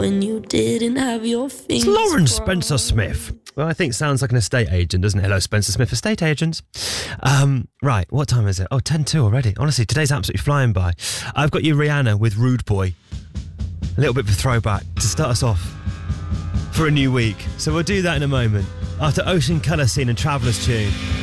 when you didn't have your fingers. It's Lauren Spencer Smith. Well, I think sounds like an estate agent, doesn't it? Hello, Spencer Smith, estate agents. Right, what time is it? Oh, 10:02 already. Honestly, today's absolutely flying by. I've got you Rihanna with Rude Boy. A little bit of a throwback to start us off for a new week. So we'll do that in a moment. After Ocean Colour Scene and Traveller's Tune.